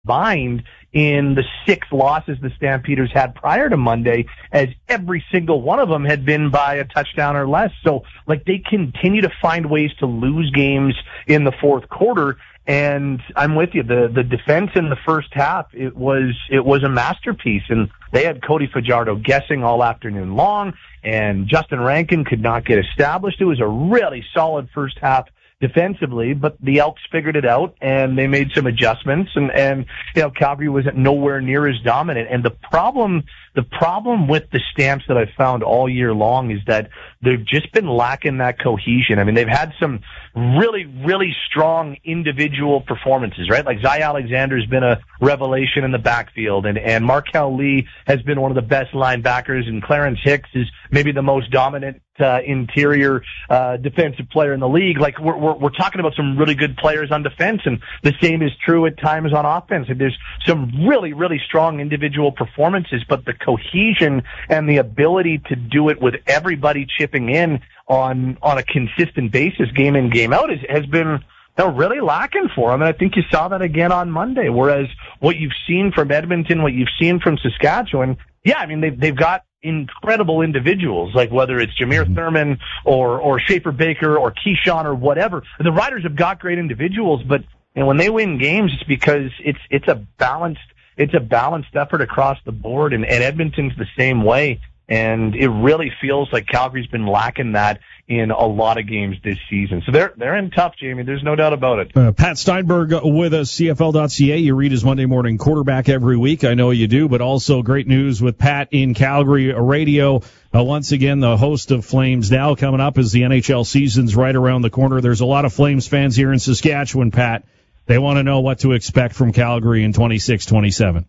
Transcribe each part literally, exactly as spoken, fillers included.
combined in the six losses the Stampeders had prior to Monday, as every single one of them had been by a touchdown or less. So, like, they continue to find ways to lose games in the fourth quarter. And I'm with you. The the defense in the first half, it was it was a masterpiece. And they had Cody Fajardo guessing all afternoon long, and Justin Rankin could not get established. It was a really solid first half defensively, but the Elks figured it out, and they made some adjustments, and, and you know, Calgary was nowhere near as dominant. And the problem, the problem with the Stamps that I've found all year long is that they've just been lacking that cohesion. I mean, they've had some really, really strong individual performances, right? Like Zy Alexander's been a revelation in the backfield, and, and Markel Lee has been one of the best linebackers, and Clarence Hicks is maybe the most dominant Uh, interior uh, defensive player in the league. Like, we're, we're we're talking about some really good players on defense, and the same is true at times on offense. And there's some really, really strong individual performances, but the cohesion and the ability to do it with everybody chipping in on on a consistent basis, game in, game out, is, has been they're really lacking for them. And I think you saw that again on Monday. Whereas what you've seen from Edmonton, what you've seen from Saskatchewan, yeah, I mean, they've they've got incredible individuals, like whether it's Jameer Thurman or or Schaefer Baker or Keyshawn or whatever. The Riders have got great individuals, but you know, when they win games, it's because it's it's a balanced it's a balanced effort across the board, and, and Edmonton's the same way. And it really feels like Calgary's been lacking that in a lot of games this season. So they're they're in tough, Jamie. There's no doubt about it. Uh, Pat Steinberg with us, C F L dot C A. You read his Monday Morning Quarterback every week. I know you do, but also great news with Pat in Calgary Radio. Uh, once again, the host of Flames Now coming up as the N H L season's right around the corner. There's a lot of Flames fans here in Saskatchewan, Pat. They want to know what to expect from Calgary in twenty-six twenty-seven.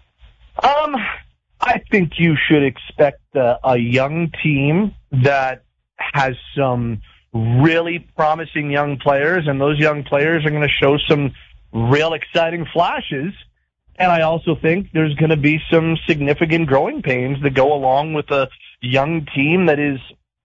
Um, I think you should expect uh, a young team that has some really promising young players, and those young players are going to show some real exciting flashes. And I also think there's going to be some significant growing pains that go along with a young team that is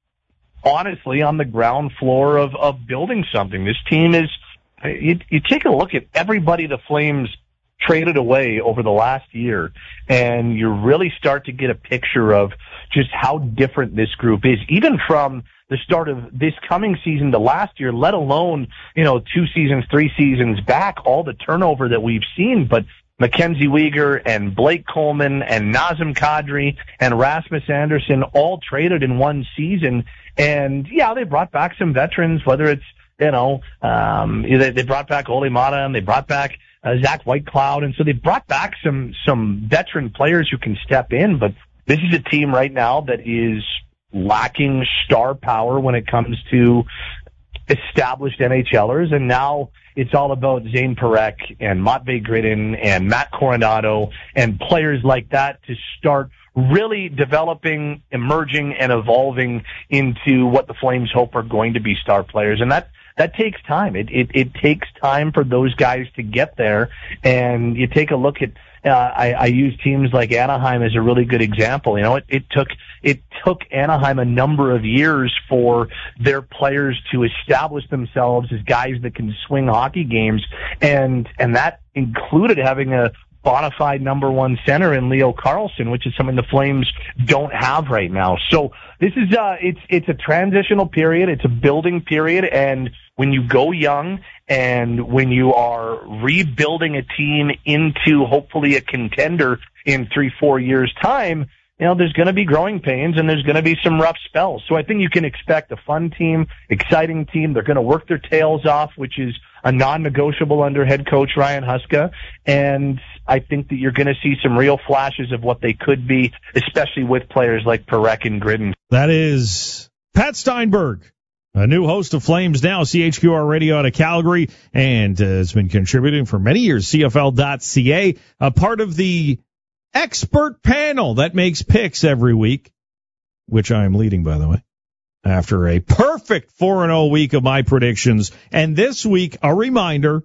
honestly on the ground floor of, of building something. This team is, you, you take a look at everybody the Flames traded away over the last year, and you really start to get a picture of just how different this group is, even from the start of this coming season to last year, let alone, you know, two seasons, three seasons back, all the turnover that we've seen. But Mackenzie Weegar and Blake Coleman and Nazem Kadri and Rasmus Anderson all traded in one season. And yeah, they brought back some veterans, whether it's, you know, um, they, they brought back Ole Mata and they brought back uh, Zach Whitecloud. And so they brought back some, some veteran players who can step in. But this is a team right now that is lacking star power when it comes to established NHLers, and now it's all about Zane Parekh and Matvei Gridin and Matt Coronado and players like that to start really developing, emerging, and evolving into what the Flames hope are going to be star players. And that that takes time. It, it, it takes time for those guys to get there. And you take a look at, uh, I, I use teams like Anaheim as a really good example. You know, it, it took, it took Anaheim a number of years for their players to establish themselves as guys that can swing hockey games. And, and that included having a bona fide number one center in Leo Carlsson, which is something the Flames don't have right now. So this is, uh, it's, it's a transitional period. It's a building period. And when you go young and when you are rebuilding a team into hopefully a contender in three, four years time, you know, there's going to be growing pains and there's going to be some rough spells. So I think you can expect a fun team, exciting team. They're going to work their tails off, which is a non-negotiable under head coach Ryan Huska. And I think that you're going to see some real flashes of what they could be, especially with players like Parekh and Gridden. That is Pat Steinberg, a new host of Flames Now, C H Q R Radio out of Calgary, and uh, has been contributing for many years, C F L dot C A, a part of the expert panel that makes picks every week, which I am leading, by the way, after a perfect four and oh week of my predictions. And this week, a reminder,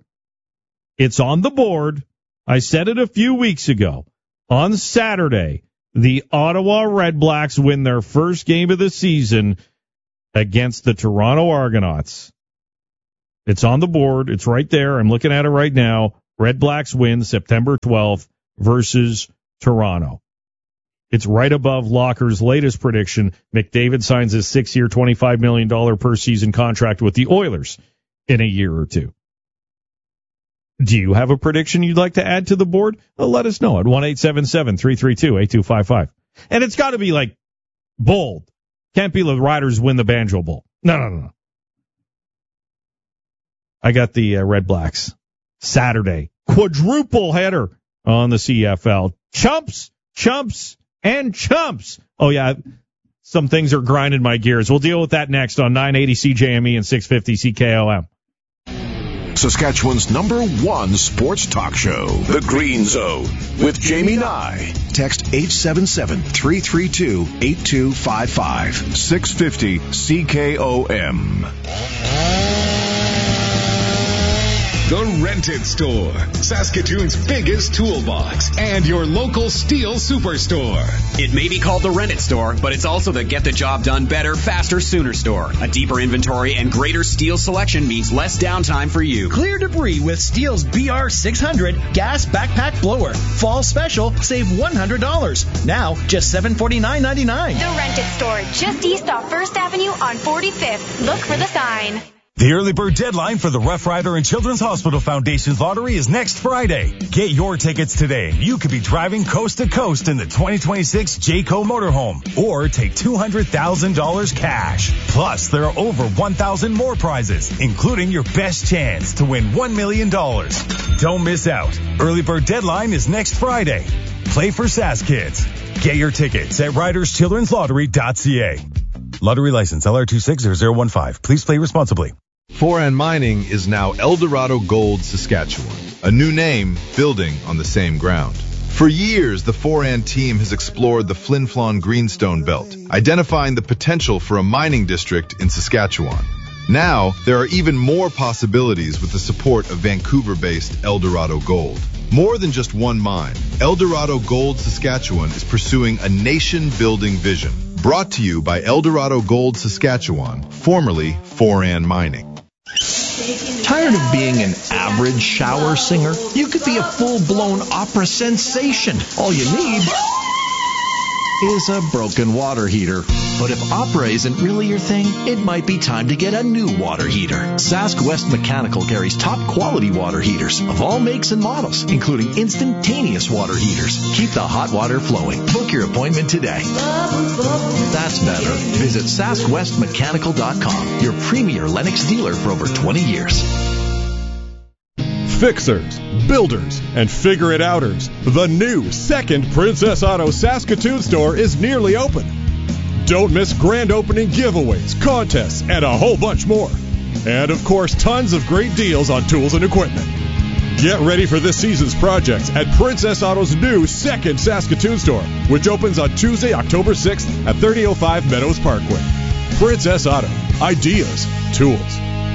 it's on the board. I said it a few weeks ago. On Saturday, the Ottawa Redblacks win their first game of the season against the Toronto Argonauts. It's on the board. It's right there. I'm looking at it right now. Red Blacks win September twelfth versus Toronto. It's right above Locker's latest prediction. McDavid signs his six-year, twenty-five million dollars per season contract with the Oilers in a year or two. Do you have a prediction you'd like to add to the board? Well, let us know at one eight seven seven, three three two, eight two five five. And it's got to be, like, bold. Can't be the Riders win the Banjo Bowl. No, no, no, no. I got the uh, Red Blacks. Saturday. Quadruple header on the C F L. Chumps, chumps, and chumps. Oh, yeah. Some things are grinding my gears. We'll deal with that next on nine eighty C J M E and six fifty C K O M. Saskatchewan's number one sports talk show, The Green Zone, with Jamie Nye. Text eight seven seven, three three two, eight two five five. six fifty C K O M. The Rented Store, Saskatoon's biggest toolbox, and your local steel superstore. It may be called the Rented Store, but it's also the get the job done better, faster, sooner store. A deeper inventory and greater steel selection means less downtime for you. Clear debris with Steel's B R six hundred gas backpack blower. Fall special, save one hundred dollars. Now, just seven hundred forty-nine dollars and ninety-nine cents. The Rented Store, just east off First Avenue on forty-fifth. Look for the sign. The early bird deadline for the Rough Rider and Children's Hospital Foundation's lottery is next Friday. Get your tickets today. You could be driving coast to coast in the twenty twenty-six Jayco motorhome or take two hundred thousand dollars cash. Plus, there are over one thousand more prizes, including your best chance to win one million dollars. Don't miss out. Early bird deadline is next Friday. Play for Sask Kids. Get your tickets at riders children's lottery dot c a. Lottery license L R two six zero zero one five. Please play responsibly. Foran Mining is now Eldorado Gold Saskatchewan, a new name building on the same ground. For years, the Foran team has explored the Flin Flon Greenstone Belt, identifying the potential for a mining district in Saskatchewan. Now, there are even more possibilities with the support of Vancouver-based Eldorado Gold. More than just one mine, Eldorado Gold Saskatchewan is pursuing a nation-building vision. Brought to you by Eldorado Gold Saskatchewan, formerly Foran Mining. Tired of being an average shower singer? You could be a full-blown opera sensation. All you need is a broken water heater. But if opera isn't really your thing, it might be time to get a new water heater. Sask West Mechanical carries top-quality water heaters of all makes and models, including instantaneous water heaters. Keep the hot water flowing. Book your appointment today. That's better. Visit sask west mechanical dot com, your premier Lennox dealer for over twenty years. Fixers, builders, and figure-it-outers. The new second Princess Auto Saskatoon store is nearly open. Don't miss grand opening giveaways, contests, and a whole bunch more. And, of course, tons of great deals on tools and equipment. Get ready for this season's projects at Princess Auto's new second Saskatoon store, which opens on Tuesday, October sixth at thirty oh five Meadows Parkway. Princess Auto. Ideas. Tools.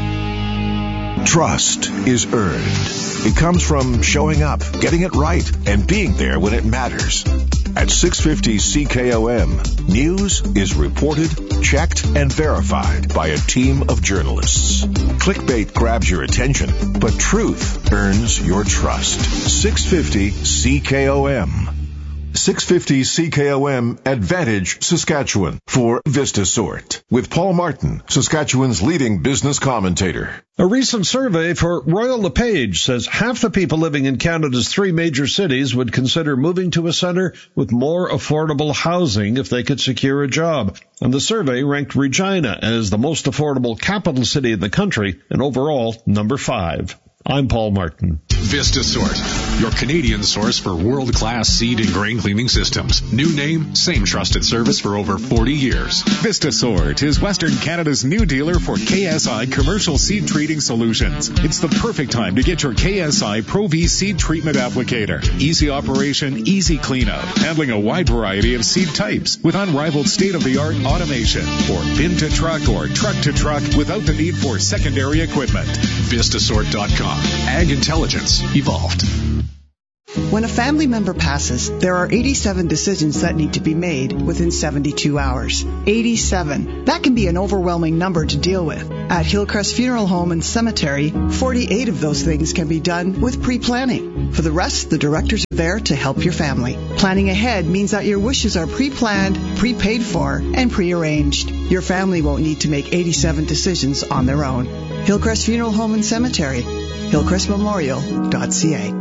Trust is earned. It comes from showing up, getting it right, and being there when it matters. At six fifty C K O M, news is reported, checked, and verified by a team of journalists. Clickbait grabs your attention, but truth earns your trust. six fifty C K O M. six fifty C K O M Advantage Saskatchewan for VistaSort with Paul Martin, Saskatchewan's leading business commentator. A recent survey for Royal LePage says half the people living in Canada's three major cities would consider moving to a centre with more affordable housing if they could secure a job. And the survey ranked Regina as the most affordable capital city in the country and overall number five. I'm Paul Martin. VistaSort, your Canadian source for world-class seed and grain cleaning systems. New name, same trusted service for over forty years. VistaSort is Western Canada's new dealer for K S I commercial seed treating solutions. It's the perfect time to get your K S I Pro-V seed treatment applicator. Easy operation, easy cleanup, handling a wide variety of seed types with unrivaled state-of-the-art automation. Or bin to truck or truck to truck without the need for secondary equipment. Vistasort dot com. Ag intelligence evolved. When a family member passes, there are eighty-seven decisions that need to be made within seventy-two hours. eighty-seven. That can be an overwhelming number to deal with. At Hillcrest Funeral Home and Cemetery, forty-eight of those things can be done with pre-planning. For the rest, the directors are there to help your family. Planning ahead means that your wishes are pre-planned, pre-paid for, and pre-arranged. Your family won't need to make eighty-seven decisions on their own. Hillcrest Funeral Home and Cemetery, hillcrest memorial dot c a.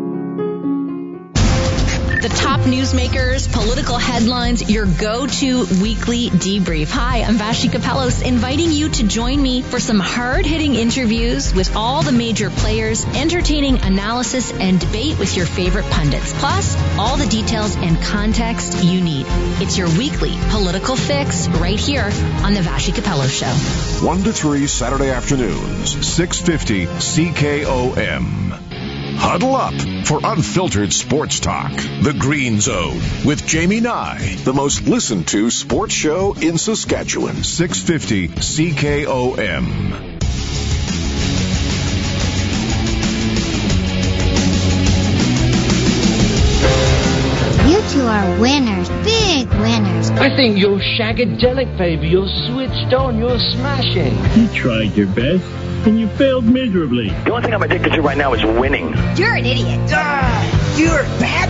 The top newsmakers, political headlines, your go-to weekly debrief. Hi, I'm Vashi Kapelos, inviting you to join me for some hard-hitting interviews with all the major players, entertaining analysis and debate with your favorite pundits, plus all the details and context you need. It's your weekly political fix right here on the Vashi Kapelos Show. one to three Saturday afternoons, six fifty C K O M. Huddle up for unfiltered sports talk. The Green Zone with Jamie Nye, the most listened to sports show in Saskatchewan. six fifty C K O M. You two are winners, big winners. I think you're shagadelic, baby. You're switched on. You're smashing. You tried your best, and you failed miserably. The only thing I'm addicted to right now is winning. You're an idiot. Ah, you're a bad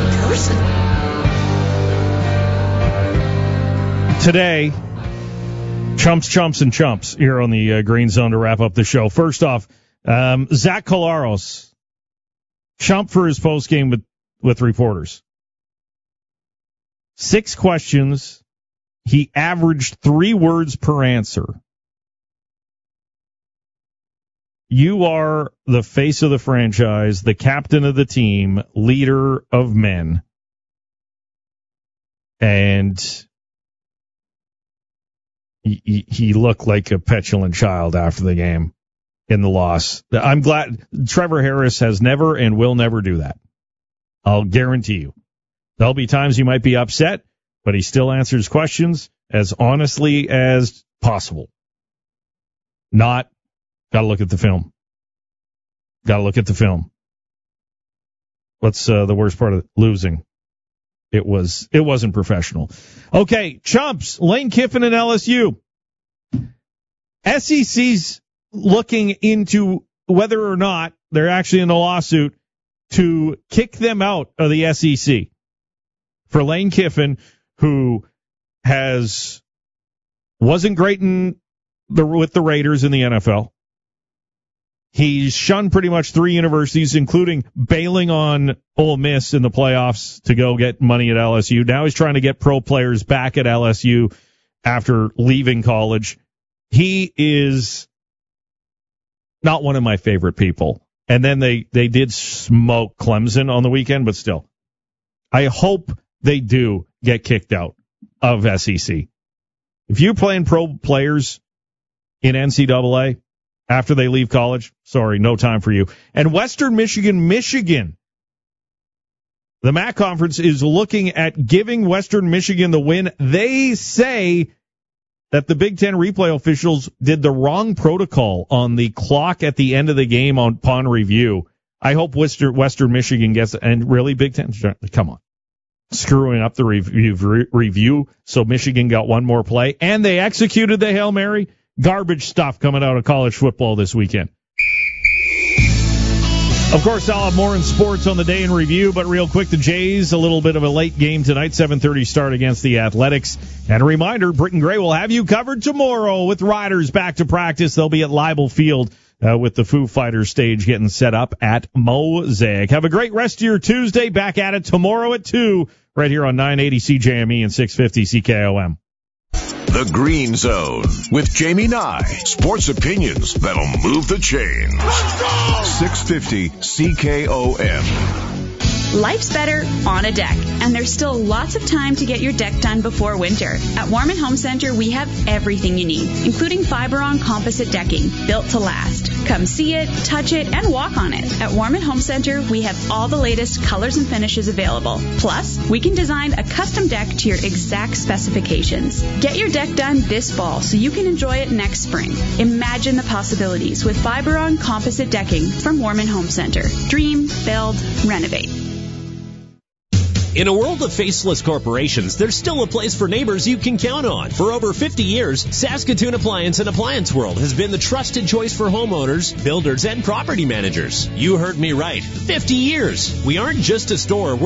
person. Today, chumps, chumps, and chumps here on the uh, Green Zone to wrap up the show. First off, um, Zach Collaros, chump for his postgame with, with reporters. Six questions. He averaged three words per answer. You are the face of the franchise, the captain of the team, leader of men. And he, he looked like a petulant child after the game in the loss. I'm glad Trevor Harris has never and will never do that. I'll guarantee you. There'll be times he might be upset, but he still answers questions as honestly as possible. Not, got to look at the film. Got to look at the film. What's uh, the worst part of it? Losing. It was, it wasn't professional. Okay, chumps, Lane Kiffin and L S U. S E C's looking into whether or not they're actually in a lawsuit to kick them out of the S E C. For Lane Kiffin, who has wasn't great in the with the Raiders in the N F L. He's shunned pretty much three universities, including bailing on Ole Miss in the playoffs to go get money at L S U. Now he's trying to get pro players back at L S U after leaving college. He is not one of my favorite people. And then they, they did smoke Clemson on the weekend, but still. I hope they do get kicked out of S E C. If you're playing pro players in N C double A after they leave college, sorry, no time for you. And Western Michigan, Michigan, the M A C conference is looking at giving Western Michigan the win. They say that the Big Ten replay officials did the wrong protocol on the clock at the end of the game on upon review. I hope Western, Western Michigan gets it. And really, Big Ten, come on. Screwing up the review, review, so Michigan got one more play, and they executed the Hail Mary. Garbage stuff coming out of college football this weekend. Of course, I'll have more in sports on the day in review, but real quick, the Jays, a little bit of a late game tonight, seven thirty start against the Athletics. And a reminder, Britton Gray will have you covered tomorrow with riders back to practice. They'll be at Leibel Field uh, with the Foo Fighters stage getting set up at Mosaic. Have a great rest of your Tuesday. Back at it tomorrow at two, right here on nine eighty C J M E and six fifty C K O M. The Green Zone with Jamie Nye. Sports opinions that'll move the chains. six fifty C K O M. Life's better on a deck, and there's still lots of time to get your deck done before winter. At Warman Home Center, we have everything you need, including Fiberon composite decking, built to last. Come see it, touch it, and walk on it. At Warman Home Center, we have all the latest colors and finishes available. Plus, we can design a custom deck to your exact specifications. Get your deck done this fall so you can enjoy it next spring. Imagine the possibilities with Fiberon composite decking from Warman Home Center. Dream, build, renovate. In a world of faceless corporations, there's still a place for neighbors you can count on. For over fifty years, Saskatoon Appliance and Appliance World has been the trusted choice for homeowners, builders, and property managers. You heard me right. fifty years. We aren't just a store. We're